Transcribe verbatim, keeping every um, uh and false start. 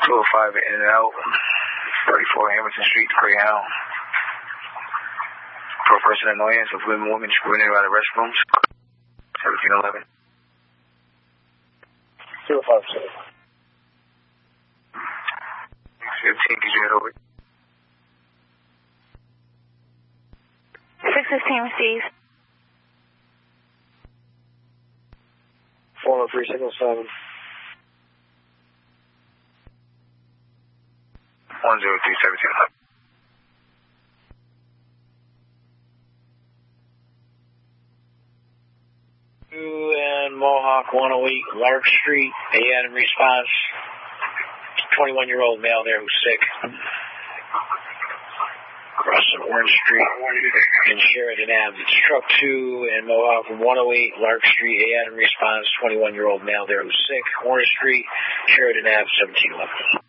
two oh five in and out. thirty-four Hamilton Street, Greyhound. For person annoyance of women, women screwing by the restrooms. seventeen eleven. two oh five seven. fifteen, could you head over? six fifteen received. four oh three, six oh seven. one oh three, seventeen eleven. And Mohawk, one oh eight, Lark Street. A N response. twenty-one-year-old male there who's sick. Crossing Orange Street in Sheridan Ave. It's truck two and Mohawk from one oh eight, Lark Street. A N response. twenty-one-year-old male there who's sick. Orange Street, Sheridan Ave, seventeen eleven.